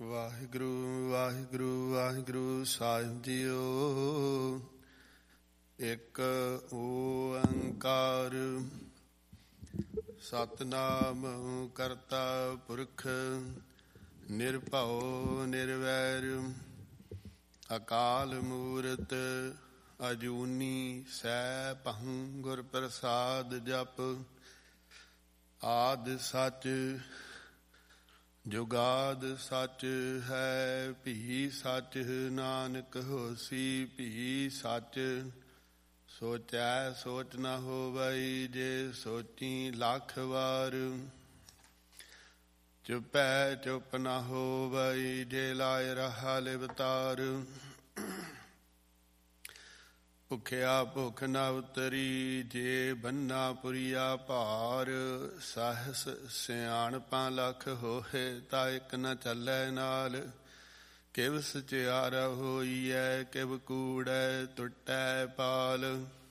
ਵਾਹਿਗੁਰੂ ਵਾਹਿਗੁਰੂ ਵਾਹਿਗੁਰੂ ਸਾਹਿਬ JIO. ਇੱਕ ਓੰਕਾਰ ਸਤਿਨਾਮ ਕਰਤਾ ਪੁਰਖ ਨਿਰਭਉ ਨਿਰਵੈਰ ਅਕਾਲ ਮੂਰਤ ਅਜੂਨੀ ਸੈਭੰ ਗੁਰ ਪ੍ਰਸਾਦ ਜਪ। ਆਦਿ ਸਚ ਜੁਗਾਦ ਸਚ ਹੈ ਭੀ ਸਚ ਨਾਨਕ ਹੋਸੀ ਭੀ ਸਚ। ਸੋਚੈ ਸੋਚ ਨ ਹੋਵਈ ਜੇ ਸੋਚੀ ਲੱਖ ਵਾਰ। ਚੁਪੈ ਚੁਪ ਨ ਹੋਵਈ ਜੇ ਲਾਇ ਰਹਾ ਲਿਵਤਾਰ। ਭੁਖਿਆ ਭੁਖ ਨ ਉਤਰੀ ਜੇ ਬੰਨਾ ਪੁਰੀਆ ਭਾਰ। ਸਹਸ ਸਿਆਣਪਾਂ ਲਖ ਹੋਏ ਤਾ ਇਕ ਨ ਚੱਲੈ ਨਾਲ। ਕਿਵ ਸਚਿਆਰਾ ਹੋਈਐ ਕਿਵ ਕੂੜੈ ਟੁੱਟੈ ਪਾਲ।